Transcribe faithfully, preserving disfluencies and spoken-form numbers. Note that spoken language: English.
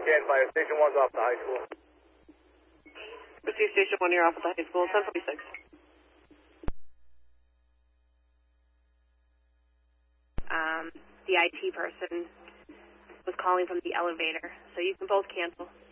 Stand by. Station one's off the high school. Receive Station one, you're off at the high school, ten forty-six. Um, the I T person was calling from the elevator, so you can both cancel.